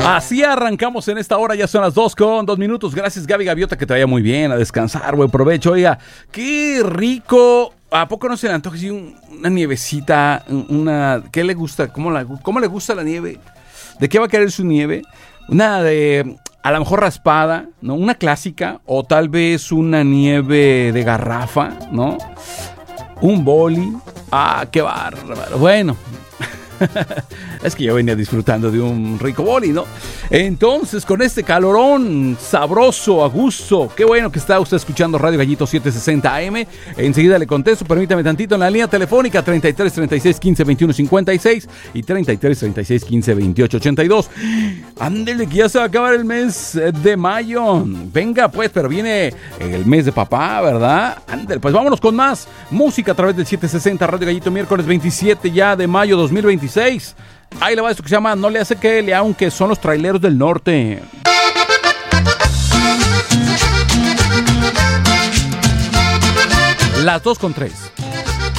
Así arrancamos en esta hora, ya son las 2:02. Gracias, Gaby Gaviota, que te vaya muy bien, a descansar, buen provecho. Oiga, qué rico. ¿A poco no se le antoja así una nievecita? ¿Qué le gusta? ¿Cómo le gusta la nieve? ¿De qué va a querer su nieve? Una de, a lo mejor raspada, ¿no? Una clásica, o tal vez una nieve de garrafa, ¿no? Un boli. ¡Ah, qué bárbaro! Bueno, es que yo venía disfrutando de un rico boli, ¿no? Entonces, con este calorón sabroso, a gusto, qué bueno que está usted escuchando Radio Gallito 760 AM. Enseguida le contesto, permítame tantito, en la línea telefónica 33 36 15 21 56 y 33 36 15 28 82. Ándele, que ya se va a acabar el mes de mayo. Venga, pues, pero viene el mes de papá, ¿verdad? Ándele, pues vámonos con más música a través del 760 Radio Gallito, miércoles 27 ya de mayo 2026. Ahí le va esto que se llama No le hace que le aunque son los traileros del norte. Las 2:03.